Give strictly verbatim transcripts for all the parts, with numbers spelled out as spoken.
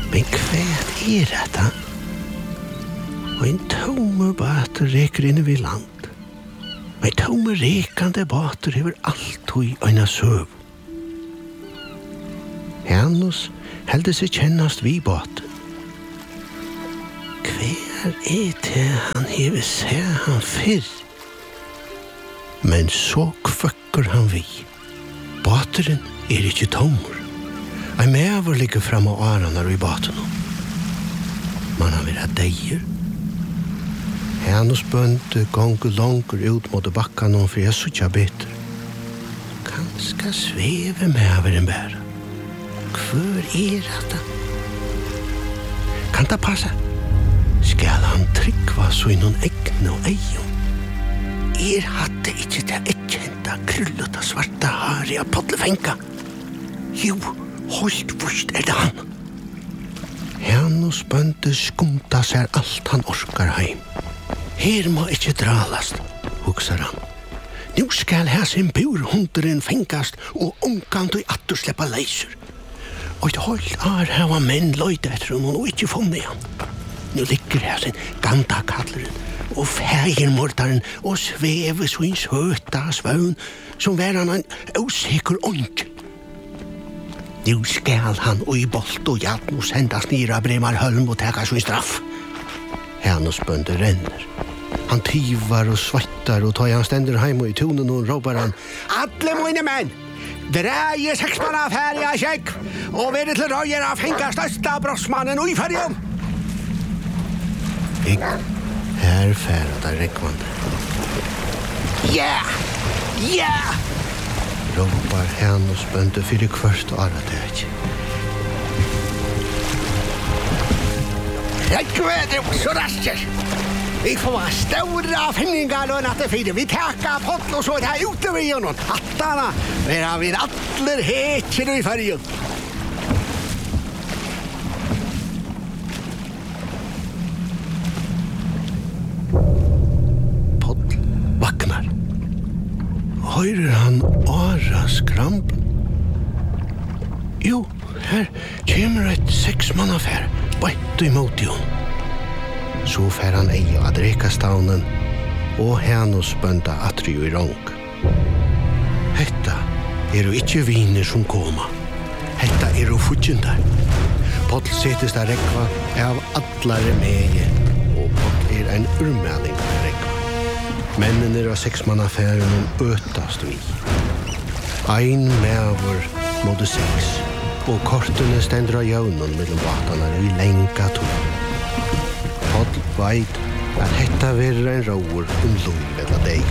Men kvært er dette? Og en tomme bater reker inne vid land. Og en tomme rekande bater hever alltid øyna søv. Janus helde seg kjennast vid bater. Hver er det han hever se han fyrr? Men så kvøkker han vi. Bateren er ikke tommer. Ein mever ligger fram av aranar i baten. Man har vært deier. Hennes bønte gonger langer ut mot bakkan og for jeg sutja bitter. Kanskje sveve mever en bæra. Hvor er dette? Kan det passe? Skal han tryggva så i noen egne og eion? Er hadde ikke det ekkjenta krulluta svarta har i podlefenka? Jo, helt vust er det han. Hennes bønte skumta seg alt han orskar heim. Her må ikke dralast, huksar han. Nu skal her sin burhunderen fengast og omkant og atter sleppa leiser. Og et holdt ar hava menn løyde etter hon og ikke funnet han. Nu ligger her sin ganda kalleren og feirmordaren og sveve så en søta svøvn som var han en usikker ånd. Nu skal han og i bolt og hjelp og sendas nira Bremar Hölm og teka så i straff. Hennes bønde renner. Han tyvar og svettar og tar han stender heim og i tonen og råpar han Alle mine menn! Dreie seksmann av ferie av kjekk og være til røyer av fenga største brosmannen og i fergen. Ik, her færa der rekvande. Ja! Ja! Råpar hennes bønde fyrir kvart aradeg. Rekvande så rasker! Vi får stora finningar og natte fire. Vi tackar potl og så er det ute ved gjennom. Hattana, vi har vi atler heter i färgen. Potl vaknar. Høyrer han åra skramp? Jo, her kommer et seksmannafær, bætt imot jo. Så fær han ei av drekastavnen og hennes bønda atri i rong. Hetta er jo ikkje viner som koma. Hetta er jo futjendar. Potl setist a rekva av allare meie, og Potl er ein urmelding av rekva. Mennene av seksmannafæren øtast vi. Ein meavur måtte seks, og kortene stender av jaunen mellom batana i lenga tog. Potl veit at hetta verir ein råur um lúv ella deg.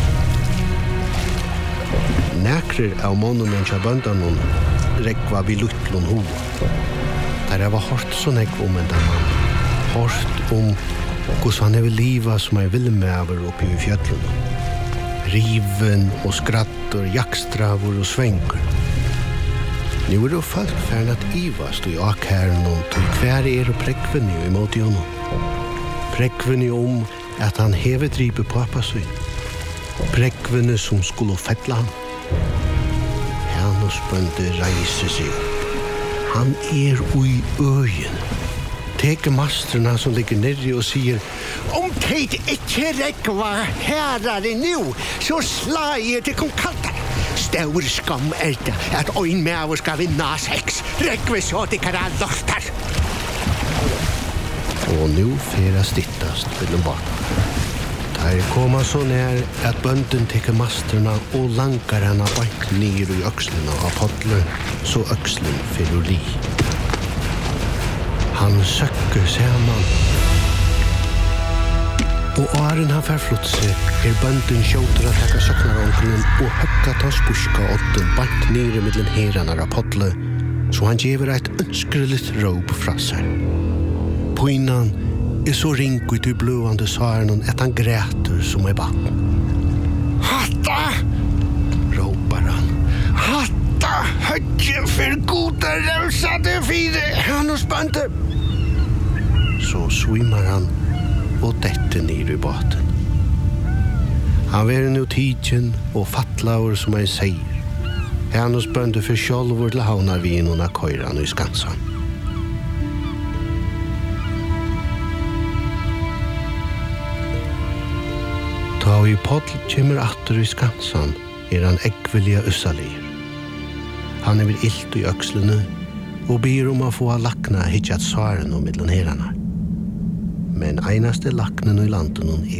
Nekrir av månen kja bøndanun rekva vi luttlun hu. Der var hårdt så nekv om en mann. Hårdt om hos han hever liva som er villmever oppi i fjöllun. Riven og skrattur, jakstravur og svengur. Nu er det folk færnat ivast og i akkæren og til hver er og prekven i mot jonom. Prekvene om at han hever driver pappa sin. Prekvene som skulle fettla han. Hennes bønde reiser seg opp. Han er ui øyen. Teker masterna som ligger nere og sier Om tid ikke rekva herare nu, så sla jeg til kong kaltar. Stor skam er det at øyn mever skal vinna sex. Rekve så til kara lortar. Og nu færa stittast mellom barna. Der koma så nær at bønden teker masterna og langar hana bank nir i økslena av Potl, så økslen fyrir li. Han søkker saman. Og åren han fær flott seg, er bønden kjauter at hekka søknaronkelen og høkka ta spuska åtten bank nir mellom heranar av Potl, så han gjever eit ønskreligt råp fra seg. Poinan er så ringt i blåande saren at han græter som i batten. Hatta! Råpar han. Hatta! Høtje for gode røvsade fire! Hennes bønte! Så svimmar han og dette ned i baten. Han var nu tidjen og fattlaur som en seier. Hennes bønte for sjolvor til havna vinen og køyran i skansan. Ta vi Poll kommer atter i Skansan, er han ekvelia ussalir. Han er vel ilt i økslene, og ber om å få lakna hitjat svaren om mittlen herarna. Men einaste laknen i landen